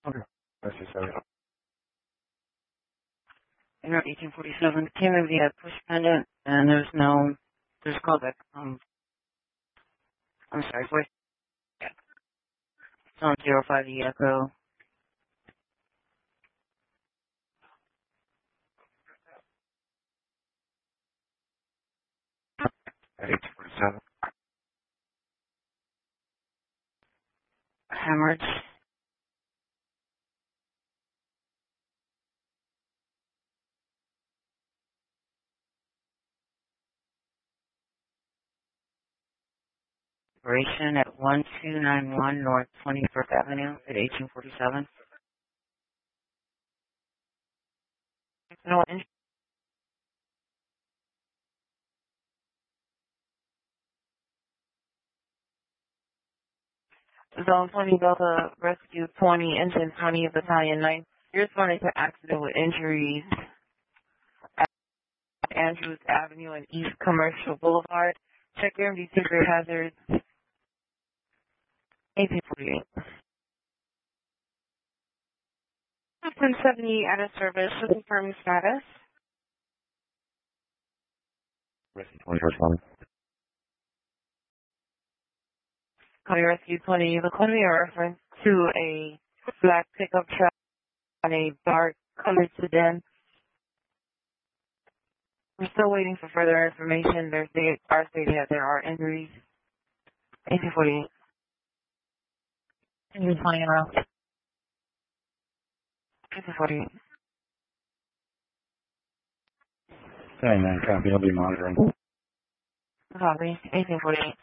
Okay. Necessary. In 1847, came in via push pendant, and there's callback. I'm sorry, voice. It's on 05 the echo. 1847. Hemorrhage. Operation at 1291 North 21st Avenue at 1847. No, Zone 20 Delta Rescue 20, Engine 20, Battalion 9. You're responding to accident with injuries at Andrews Avenue and East Commercial Boulevard. Check your MD secret hazards. 1848. 170 out of service. Confirming status. Rescue 21st one. Copy Rescue 20. The claim are reference to a black pickup truck on a dark colored sedan. We're still waiting for further information. They are stating that there are injuries. 1848. Engine 20 in row. 1848. 99 copy. I'll be monitoring. Copy. 1848.